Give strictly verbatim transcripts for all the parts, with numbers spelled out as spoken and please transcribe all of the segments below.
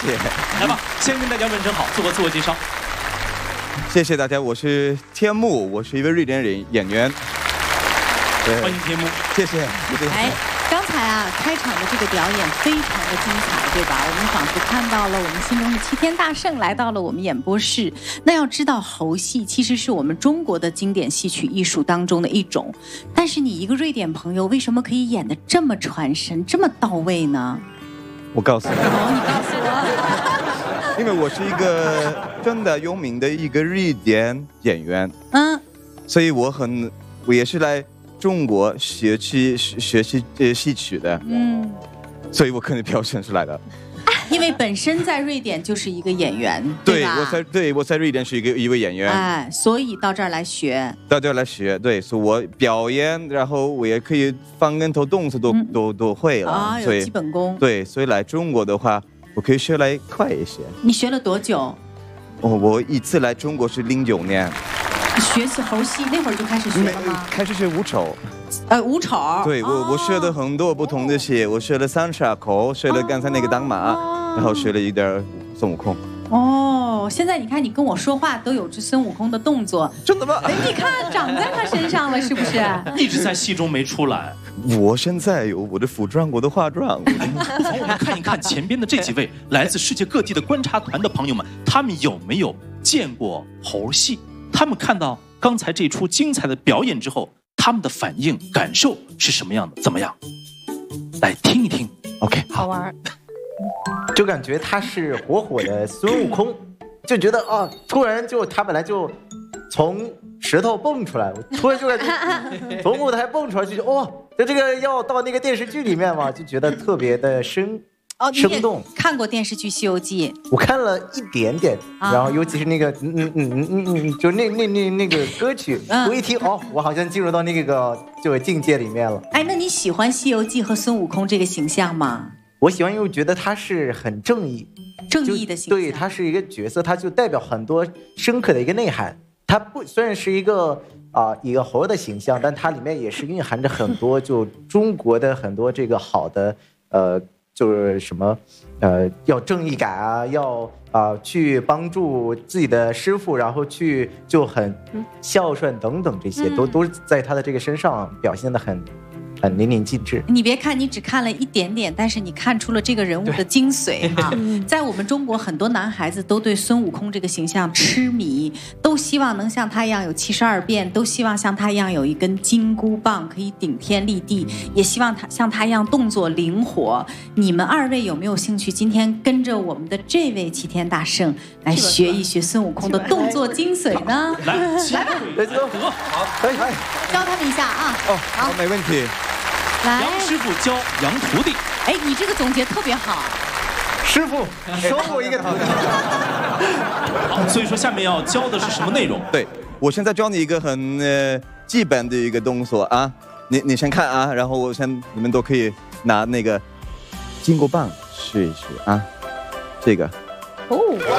谢。 来吧，先跟大家问声好，做个自我介绍。 谢谢大家，我是天幕，我是一位瑞典人演员。 欢迎天幕， 谢谢。 哎，刚才啊，开场的这个表演非常的精彩，对吧？我们仿佛看到了我们心中的齐天大圣来到了我们演播室。那要知道，猴戏其实是我们中国的经典戏曲艺术当中的一种。但是你一个瑞典朋友，为什么可以演得这么传神、这么到位呢？ 我告诉你， 哦，你告诉我， 因为我是一个真的有名的一个瑞典演员， 嗯， 所以我很，我也是来中国学习学习呃戏曲的，嗯，所以我可能表现出来的。 因为本身在瑞典就是一个演员， 对， 吧？ 我在对我在瑞典是一个一位演员， 哎，所以到这儿来学， 到这儿来学，对，所以我表演，然后我也可以翻跟头动作都、嗯、都都会了， 啊，有基本功。 对，所以来中国的话，我可以学来快一些。 你学了多久？ 哦，我一次来中国是零九年。 学习猴戏那会儿就开始学了吗？ 开始学吴丑， 呃，吴丑。 对我，哦、我学了很多不同的戏，我学了三岔口，学了刚才那个当马，哦、然后学了一点孙悟空。 哦，现在你看你跟我说话都有这孙悟空的动作， 真的吗？ 哎，你看长在他身上了，是不是？ 一直在戏中没出来。 我现在有我的服装，我的化妆。 好，我们看一看前边的这几位来自世界各地的观察团的朋友们，他们有没有见过猴戏？他们看到刚才这出精彩的表演之后，他们的反应感受是什么样的？怎么样？来听一听。OK， 好玩。 就感觉他是活火的孙悟空，就觉得啊，突然就他本来就从石头蹦出来，我突然就感觉从舞台蹦出来，就哇、哦，就这个要到那个电视剧里面嘛，就觉得特别的生。 哦， 生动。 看过电视剧《西游记》？ 我看了一点点，啊、然后尤其是那个嗯嗯嗯嗯嗯，就那那那那个歌曲，嗯、我一听哦，我好像进入到那个就境界里面了。 哎，那你喜欢《西游记》和孙悟空这个形象吗？ 我喜欢，因为我觉得他是很正义， 正义的形象。 对，他是一个角色，他就代表很多深刻的一个内涵。他不虽然是一个啊、呃、一个猴的形象，但它里面也是蕴含着很多就中国的很多这个好的呃。就是什么，呃，要正义感啊，要啊、呃、去帮助自己的师傅，然后去就很孝顺等等，这些、嗯、都都在他的这个身上表现得很很淋漓尽致。 你别看你只看了一点点，但是你看出了这个人物的精髓哈。在我们中国，很多男孩子都对孙悟空这个形象痴迷，都希望能像他一样有七十二变，都希望像他一样有一根金箍棒可以顶天立地，也希望他像他一样动作灵活。你们二位有没有兴趣今天跟着我们的这位齐天大圣来学一学孙悟空的动作精髓呢？ 来， 来吧， 来走，好，可以， 教他们一下啊。 哦，好，没问题。 来， 杨师傅教杨徒弟。 哎，你这个总结特别好。 师傅，收我一个徒弟。 好，所以说下面要教的是什么内容？ 对，我现在教你一个很呃基本的一个动作啊，你你先看啊，然后我先你们都可以拿那个金箍棒试一试啊，这个。 哦。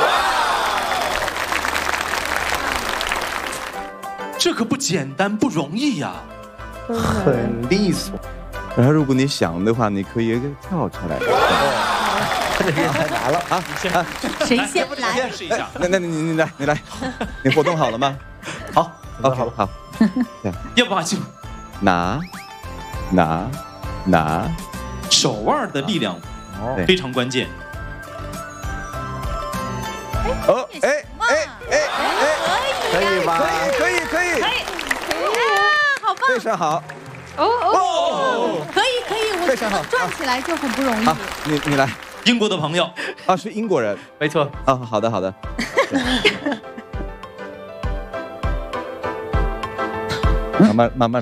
这可不简单，不容易呀、 啊。很利索。 然后如果你想的话，你可以跳出来。 这个太难了啊！ 你先啊， 谁先来？ 试一下。 那那你你来你来，你活动好了吗？ 好 ，OK 好。好要不然就拿拿拿， 手腕的力量非常关键。 哦，哎哎哎哎， 可以吧？ 可以可以可以可以，啊，好棒！ 非常好。 哦哦，可以可以，我非常好， 转起来就很不容易。 好，你你来。 英国的朋友啊，是英国人， 没错。 啊，好的好的。慢慢慢慢。